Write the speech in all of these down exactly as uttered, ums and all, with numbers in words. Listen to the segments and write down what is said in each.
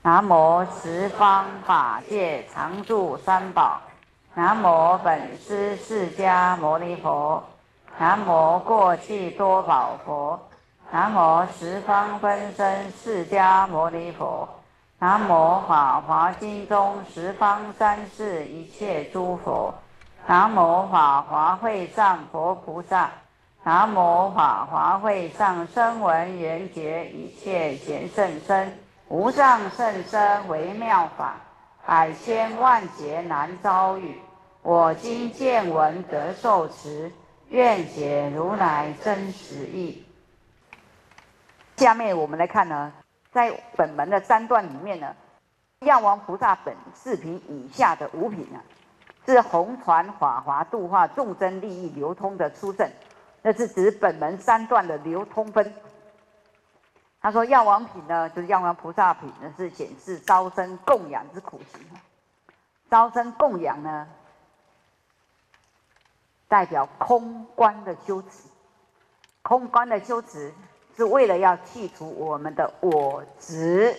南无十方法界常住三宝。南无本师释迦牟尼佛。南无过去多宝佛。南无十方分身释迦牟尼佛。南无法华经中十方三世一切诸佛。南无法华会上佛菩萨。南无法华会上声闻缘觉一切贤圣身。无上甚深微妙法，百千万劫难遭遇。我今见闻得受持，愿解如来真实义。下面我们来看呢，在本门的三段里面呢，药王菩萨本四品以下的五品呢，是弘传法华度化众生利益流通的殊胜，那是指本门三段的流通分。他说药王品呢，就是药王菩萨品呢，是显示招生供养之苦行。招生供养呢，代表空观的修持。空观的修持是为了要去除我们的我执。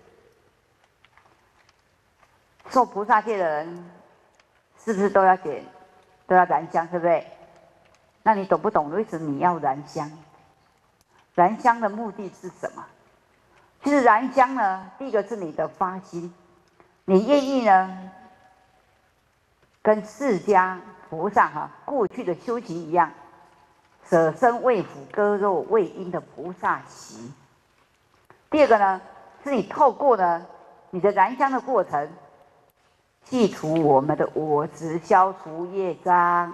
受菩萨戒的人，是不是都要点，都要燃香，对不对？那你懂不懂为什么你要燃香？燃香的目的是什么？其实燃香呢，第一个是你的发心，你愿意呢，跟释迦菩萨哈过去的修行一样，舍身为辅、割肉为因的菩萨行。第二个呢，是你透过呢你的燃香的过程，去除我们的我执，消除业障。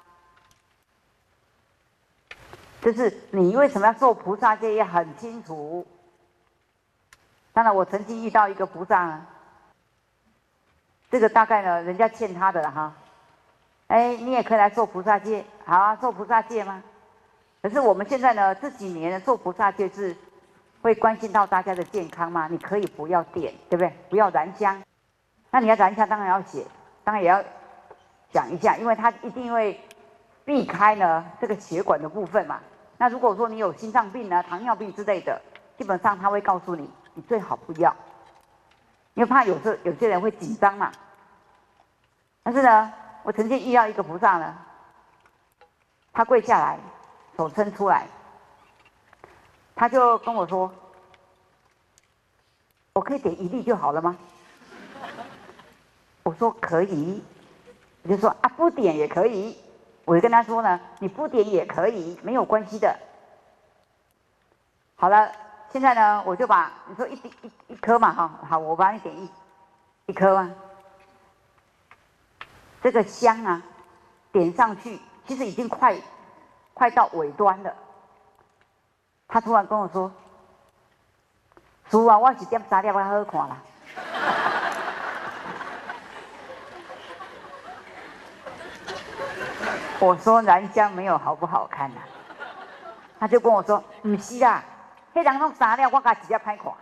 就是你为什么要受菩萨戒也很清楚。当然，我曾经遇到一个菩萨呢，这个大概呢，人家欠他的了哈。哎，你也可以来受菩萨戒，好啊，受菩萨戒吗？可是我们现在呢，这几年呢，受菩萨戒是会关心到大家的健康吗？你可以不要点，对不对？不要燃香。那你要燃香，当然要写，当然也要讲一下，因为他一定会避开呢这个血管的部分嘛。那如果说你有心脏病啊、糖尿病之类的，基本上他会告诉你，你最好不要，因为怕有时候有些人会紧张嘛。但是呢，我曾经遇到一个菩萨呢，他跪下来，手伸出来，他就跟我说：“我可以点一粒就好了吗？”我说可以，我就说啊，不点也可以。我就跟他说呢，你不点也可以，没有关系的。好了，现在呢，我就把你说一滴一一颗嘛，哈，好，我帮你点一一颗啊。这个香啊，点上去，其实已经快快到尾端了。他突然跟我说：“师父啊，我是点三粒，我好看啦。”我说燃香没有好不好看啊？他就跟我说：“不是啦，那人弄三粒，我家直接歹看。”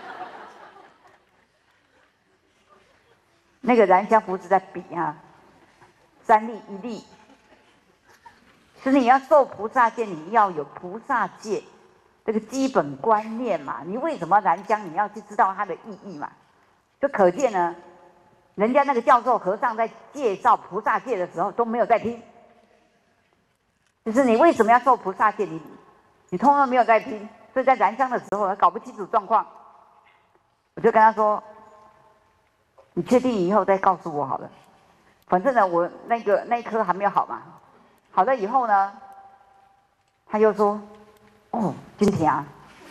那个燃香不是在比啊，三粒一粒，就是你要受菩萨戒，你要有菩萨戒这个基本观念嘛。你为什么燃香？你要去知道它的意义嘛。就可见呢，人家那个教授和尚在介绍菩萨戒的时候都没有在听。就是你为什么要受菩萨戒？你你通通没有在听，所以在燃香的时候搞不清楚状况。我就跟他说：“你确定以后再告诉我好了。反正呢，我那个那一颗还没有好嘛。好了以后呢，他又说：‘哦，今天啊。’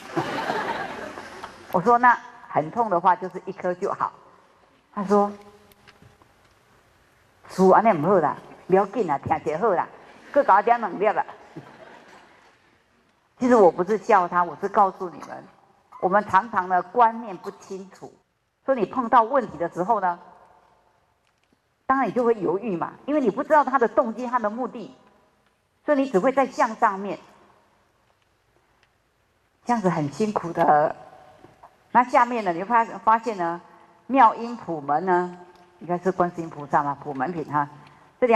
我说：‘那很痛的话，就是一颗就好。’他说：‘师父，安尼唔好啦，不要紧啦，听就好啦。’各搞点能量了。其实我不是笑他，我是告诉你们，我们常常的观念不清楚，所以你碰到问题的时候呢，当然你就会犹豫嘛，因为你不知道他的动机、他的目的，所以你只会在向上面，这样子很辛苦的。那下面呢，你会发发现呢，妙音普门呢，应该是观世音菩萨嘛，普门品哈。